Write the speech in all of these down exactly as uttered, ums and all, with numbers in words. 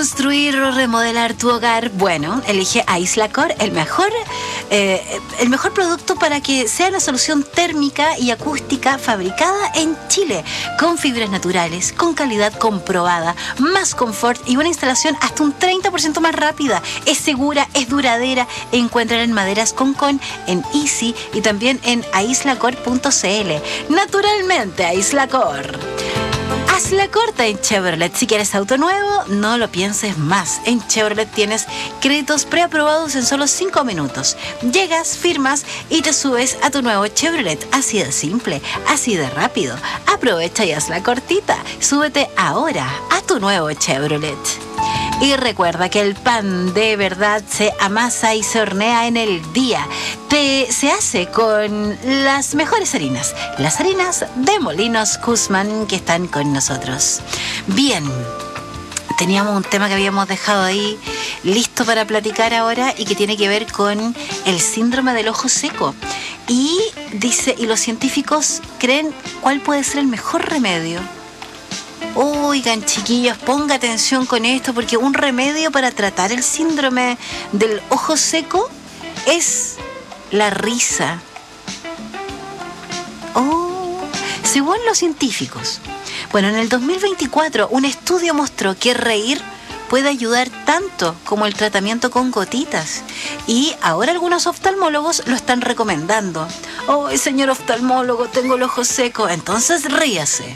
¿Construir o remodelar tu hogar? Bueno, elige Aislacor, el mejor, eh, el mejor producto para que sea la solución térmica y acústica fabricada en Chile, con fibras naturales, con calidad comprobada, más confort y una instalación hasta un treinta por ciento más rápida. Es segura, es duradera. Encuéntrala en Maderas Concon, en Easy y también en aislacor punto c l. Naturalmente, Aislacor. Haz la corta en Chevrolet. Si quieres auto nuevo, no lo pienses más. En Chevrolet tienes créditos preaprobados en solo cinco minutos. Llegas, firmas y te subes a tu nuevo Chevrolet. Así de simple, así de rápido. Aprovecha y haz la cortita. Súbete ahora a tu nuevo Chevrolet. Y recuerda que el pan de verdad se amasa y se hornea en el día. Te, se hace con las mejores harinas. Las harinas de Molinos Guzmán que están con nosotros. Bien, teníamos un tema que habíamos dejado ahí listo para platicar ahora y que tiene que ver con el síndrome del ojo seco. Y dice, y los científicos creen cuál puede ser el mejor remedio. Oigan, chiquillos, ponga atención con esto, porque un remedio para tratar el síndrome del ojo seco es la risa. Oh, según los científicos. Bueno, en el dos mil veinticuatro un estudio mostró que reír puede ayudar tanto como el tratamiento con gotitas. Y ahora algunos oftalmólogos lo están recomendando. Oh, señor oftalmólogo, tengo el ojo seco. Entonces ríase.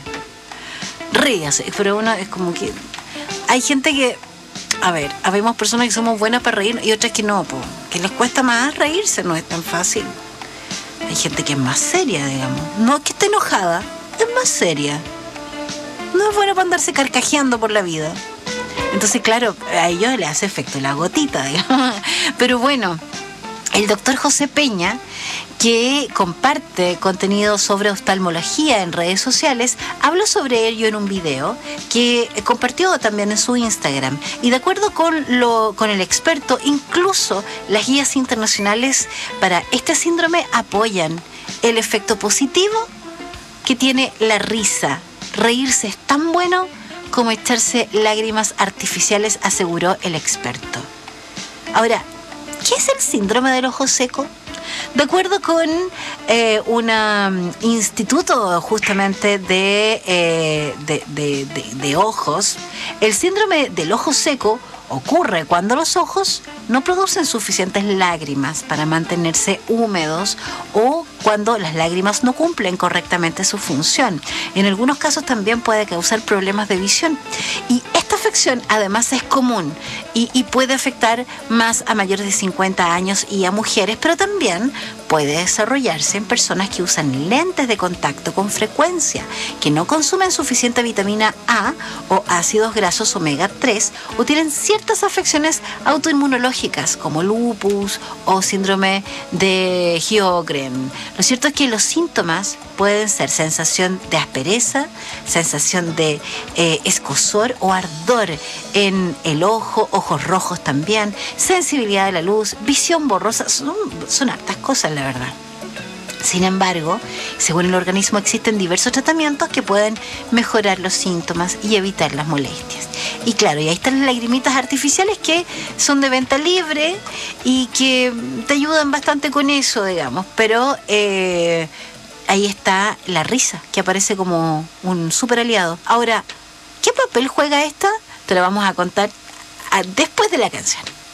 Ríase, pero uno es como que hay gente que, a ver, habemos personas que somos buenas para reír y otras que no, po, que les cuesta más reírse, no es tan fácil. Hay gente que es más seria, digamos, no que esté enojada, es más seria, no es bueno para andarse carcajeando por la vida. Entonces, claro, a ellos les hace efecto la gotita, digamos. Pero bueno, el doctor José Peña, que comparte contenido sobre oftalmología en redes sociales, habló sobre ello en un video que compartió también en su Instagram. Y de acuerdo con, lo, con el experto, incluso las guías internacionales para este síndrome apoyan el efecto positivo que tiene la risa. Reírse es tan bueno como echarse lágrimas artificiales, aseguró el experto. Ahora, ¿qué es el síndrome del ojo seco? De acuerdo con eh, un instituto justamente de, eh, de, de, de, de ojos, el síndrome del ojo seco ocurre cuando los ojos no producen suficientes lágrimas para mantenerse húmedos o cuando las lágrimas no cumplen correctamente su función. En algunos casos también puede causar problemas de visión. Y esta afección además es común y, y puede afectar más a mayores de cincuenta años y a mujeres, pero también puede desarrollarse en personas que usan lentes de contacto con frecuencia, que no consumen suficiente vitamina A o ácidos grasos omega tres o tienen ciertas afecciones autoinmunológicas como lupus o síndrome de Sjögren. Lo cierto es que los síntomas pueden ser sensación de aspereza, sensación de eh, escozor o ardor en el ojo, ojos rojos también, sensibilidad de la luz, visión borrosa, son, son hartas cosas, la verdad. Sin embargo, según el organismo existen diversos tratamientos que pueden mejorar los síntomas y evitar las molestias. Y claro, y ahí están las lagrimitas artificiales que son de venta libre y que te ayudan bastante con eso, digamos, pero eh, ahí está la risa, que aparece como un súper aliado. Ahora, ¿qué papel juega esta? Te lo vamos a contar después de la canción.